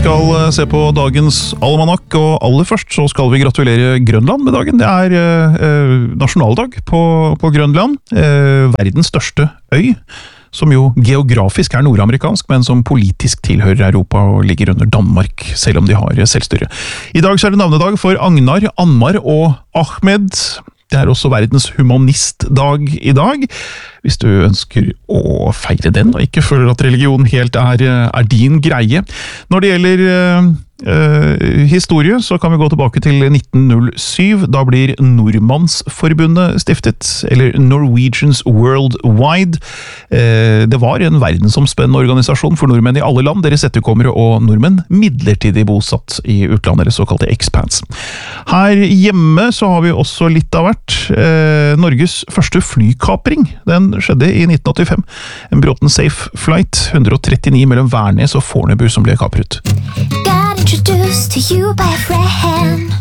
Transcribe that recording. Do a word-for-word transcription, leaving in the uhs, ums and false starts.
skal se på dagens almanakk, og aller først så skal vi gratulere Grønland med dagen. Det er eh, nasjonaldag på, på Grønland, eh, verdens største øy, som jo geografisk er nordamerikansk, men som politisk tilhører Europa og ligger under Danmark, selv om de har selvstyre. I dag så er det navnedag for Agnar, Anmar og Ahmed. Det er også verdens humanistdag i dag, hvis du ønsker å feire den, og ikke føler at religion helt er, er din greie. Når det gjelder uh, uh, historie, så kan vi gå tilbake til nitten null syv. Da blir Nordmannsforbundet stiftet, eller Norwegians Worldwide. Uh, det var en verdensomspennende organisasjon for nordmenn i alle land, deres etterkommere og nordmenn midlertidig bosatt i utlandet, eller såkalte expats. Her hjemme så har vi også litt av hvert. Uh, Norges første flykapring, den skjedde i nitten åttifem. En Bråten Safe Flight one thirty-nine mellom Værnes og Fornebu som ble kapret. Got introduced to you by a friend.